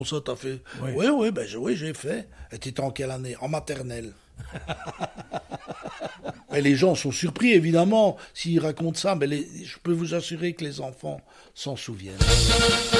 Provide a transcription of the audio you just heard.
Ça, t'as fait? Oui. Oui, oui, oui, j'ai fait. Et t'étais en quelle année? En maternelle. Mais les gens sont surpris, évidemment, s'ils racontent ça, mais je peux vous assurer que les enfants s'en souviennent.